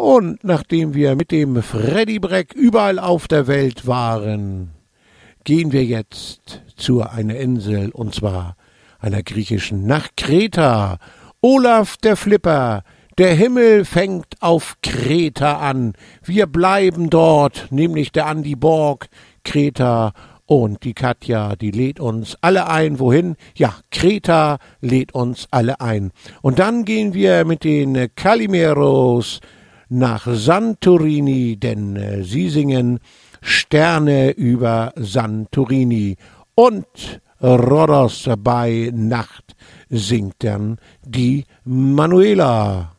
Und nachdem wir mit dem Freddy Breck überall auf der Welt waren, gehen wir jetzt zu einer Insel, und zwar einer griechischen, nach Kreta. Olaf der Flipper, der Himmel fängt auf Kreta an. Wir bleiben dort, nämlich der Andi Borg, Kreta, und die Katja, die lädt uns alle ein. Wohin? Ja, Kreta lädt uns alle ein. Und dann gehen wir mit den Calimeros nach Santorini, denn sie singen Sterne über Santorini. Und Rhodos bei Nacht singt dann die Manuela.